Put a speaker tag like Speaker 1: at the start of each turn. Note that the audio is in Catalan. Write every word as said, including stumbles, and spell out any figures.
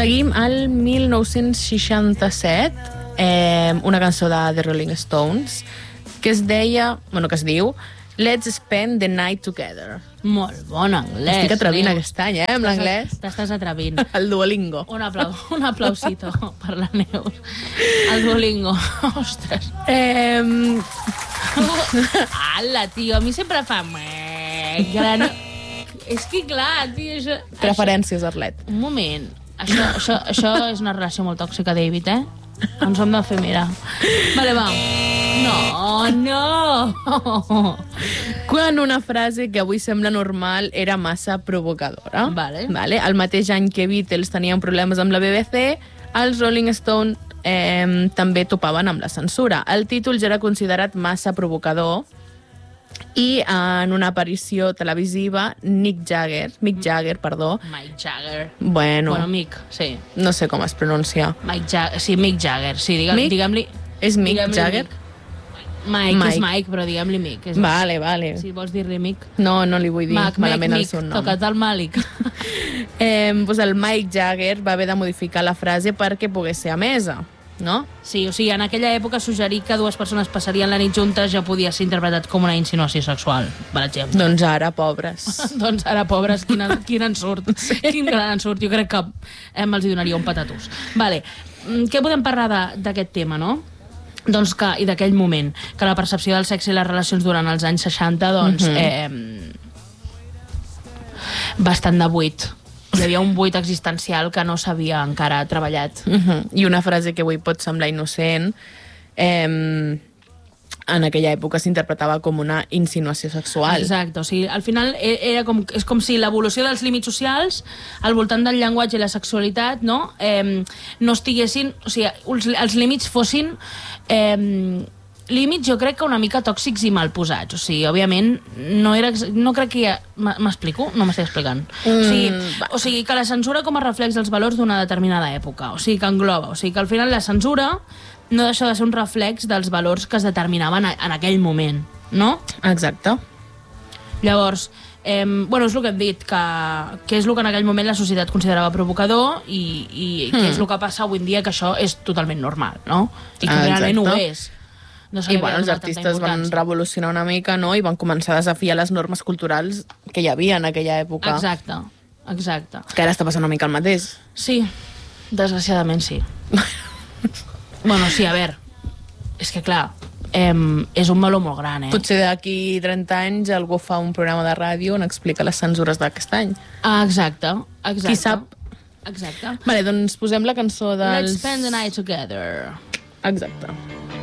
Speaker 1: Seguim al mil nou-cents seixanta-set, eh, una cançó de The Rolling Stones, que es deia, bueno, que es diu Let's Spend the Night Together.
Speaker 2: Molt bon anglès.
Speaker 1: Estic atrevint
Speaker 2: Neus.
Speaker 1: aquest any, eh, amb l'anglès.
Speaker 2: T'estàs atrevint.
Speaker 1: El Duolingo.
Speaker 2: Un, aplau un aplausito per la Neus. El Duolingo. Ostres.
Speaker 1: Eh,
Speaker 2: Ala, tio, a mi sempre fa... Gran... És que clar, tio, això...
Speaker 1: Preferències, Arlet.
Speaker 2: Un moment. Això, això, això és una relació molt tòxica, David, eh? Ens ho hem de fer mirar. Vale, va. No, no.
Speaker 1: Quan una frase que avui sembla normal era massa provocadora.
Speaker 2: Vale.
Speaker 1: Vale. El mateix any que Beatles tenien problemes amb la B B C, els Rolling Stones eh, també topaven amb la censura. El títol ja era considerat massa provocador i en una aparició televisiva, Mick Jagger, Mick Jagger, perdó.
Speaker 2: Mike Jagger.
Speaker 1: Bueno,
Speaker 2: Bueno, Mick, sí.
Speaker 1: no sé com es pronuncia.
Speaker 2: Mike Jagger, sí, Mick Jagger. Sí, digue,
Speaker 1: Mick?
Speaker 2: diguem-li...
Speaker 1: És Mick
Speaker 2: diguem-li
Speaker 1: Jagger?
Speaker 2: Mick. Mike,
Speaker 1: Mike.
Speaker 2: és Mike, però diguem-li Mick. És
Speaker 1: Vale, vale.
Speaker 2: Si vols dir-li Mick.
Speaker 1: No, no li vull dir
Speaker 2: Mac,
Speaker 1: malament
Speaker 2: Mick,
Speaker 1: el
Speaker 2: Mick,
Speaker 1: seu nom.
Speaker 2: toca't el Malik.
Speaker 1: Eh, doncs el Mike Jagger va haver de modificar la frase perquè pogués ser emesa, no?
Speaker 2: Sí, o sigui, en aquella època suggerir que dues persones passarien la nit juntes ja podia ser interpretat com una insinuació sexual, per exemple.
Speaker 1: Doncs ara, pobres.
Speaker 2: Doncs ara, pobres, quin, quin ensurt. Sí. Quin gran ensurt. Jo crec que eh, me'ls hi donaria un patatús. Vale. Mm, què podem parlar d'aquest tema, no? Doncs que, i d'aquell moment, que la percepció del sexe i les relacions durant els anys seixanta, doncs, mm-hmm. eh, bastant de buit. Hi havia un buit existencial que no s'havia encara treballat.
Speaker 1: Uh-huh. I una frase que avui pot semblar innocent, eh, en aquella època s'interpretava com una insinuació sexual.
Speaker 2: Exacte, o sigui, al final era com, és com si l'evolució dels límits socials al voltant del llenguatge i la sexualitat, no, eh, no estiguessin, o sigui, els, els límits fossin eh, límits jo crec que una mica tòxics i mal posats, o sigui, òbviament no, era, no crec que hi ha... M'explico? No m'estic explicant. Mm, o, sigui, o sigui, que la censura com a reflex dels valors d'una determinada època, o sigui, que engloba, o sigui, que al final la censura no deixa de ser un reflex dels valors que es determinaven en aquell moment, no?
Speaker 1: Exacte.
Speaker 2: Llavors, eh, bueno, és el que hem dit, que, que és el que en aquell moment la societat considerava provocador i, i mm. que és el que passa avui en dia, que això és totalment normal, no? I que
Speaker 1: ah,
Speaker 2: realment ho és. No
Speaker 1: I bueno, els artistes van revolucionar una mica, no? I van començar a desafiar les normes culturals que hi havia en aquella època.
Speaker 2: Exacte, exacte.
Speaker 1: Que ara està passant una mica el mateix.
Speaker 2: Sí, desgraciadament sí. Bueno, sí, a veure, és que clar, eh, és un meló molt gran, eh?
Speaker 1: Potser d'aquí trenta anys algú fa un programa de ràdio on explica les censures d'aquest any.
Speaker 2: Ah, exacte, exacte.
Speaker 1: Qui sap?
Speaker 2: Exacte.
Speaker 1: Vale, doncs posem la cançó dels...
Speaker 2: Let's spend the night together.
Speaker 1: Exacte.